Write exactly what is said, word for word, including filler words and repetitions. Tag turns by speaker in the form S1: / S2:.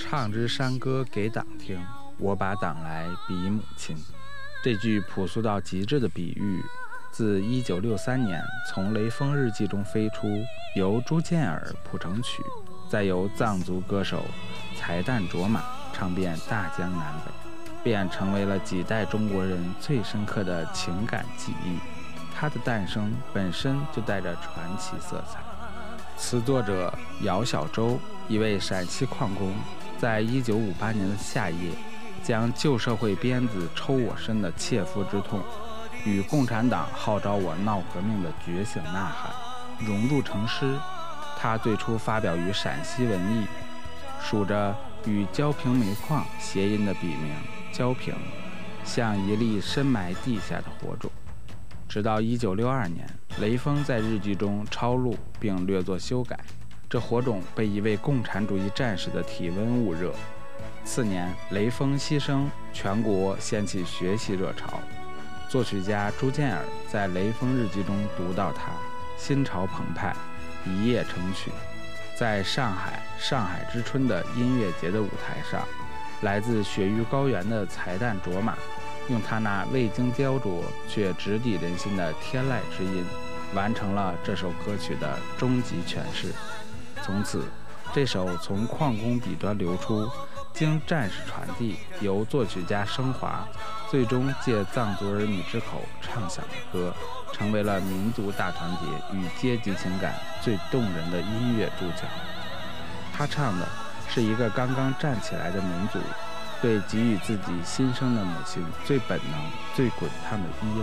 S1: 唱支山歌给党听，我把党来比母亲。这句朴素到极致的比喻，自一九六三年从《雷锋日记》中飞出，由朱建尔谱成曲，再由藏族歌手才旦卓玛唱遍大江南北，便成为了几代中国人最深刻的情感记忆。它的诞生本身就带着传奇色彩。词作者姚小舟，一位陕西矿工，在一九五八年的夏夜，将旧社会鞭子抽我身的切肤之痛，与共产党号召我闹革命的觉醒呐喊融入成诗。他最初发表于陕西文艺，数着与焦平煤矿谐音的笔名焦平，像一粒深埋地下的火种。直到一九六二年，雷锋在日记中抄录并略作修改，这火种被一位共产主义战士的体温捂热。次年，雷锋牺牲，全国掀起学习热潮。作曲家朱建尔在《雷锋日记》中读到他，心潮澎湃，一夜成曲。在上海上海之春的音乐节的舞台上，来自雪域高原的才旦卓玛，用他那未经雕琢却直抵人心的天籁之音，完成了这首歌曲的终极诠释。从此，这首从矿工笔端流出，经战士传递，由作曲家升华，最终借藏族儿女之口唱响的歌，成为了民族大团结与阶级情感最动人的音乐注脚。他唱的是一个刚刚站起来的民族对给予自己新生的母亲最本能、最滚烫的依赖。